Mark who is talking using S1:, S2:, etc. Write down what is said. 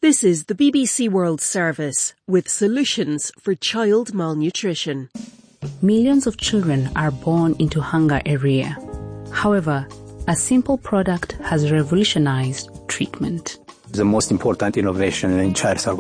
S1: This is the BBC World Service with solutions for child malnutrition.
S2: Millions of children are born into hunger every year. However, a simple product has revolutionized treatment.
S3: The most important innovation in child survival